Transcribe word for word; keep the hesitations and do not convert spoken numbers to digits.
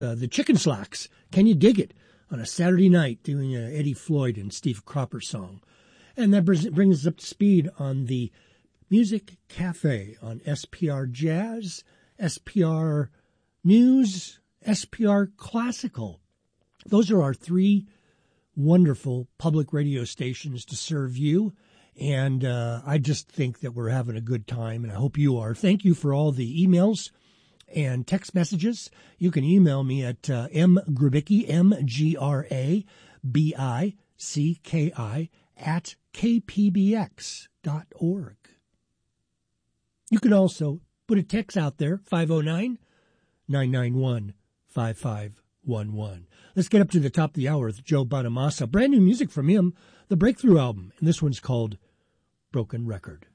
uh, the Chicken Slacks, Can You Dig It, on a Saturday night doing a Eddie Floyd and Steve Cropper song. And that brings us up to speed on the Music Cafe on S P R Jazz, S P R News, S P R Classical. Those are our three wonderful public radio stations to serve you. And uh, I just think that we're having a good time, and I hope you are. Thank you for all the emails and text messages. You can email me at uh, mgrabicki, M G R A B I C K I, at k p b x dot org. You can also put a text out there, five oh nine, nine nine one, five five one one. Let's get up to the top of the hour with Joe Bonamassa. Brand new music from him, the Breakthrough album, and this one's called Broken Record.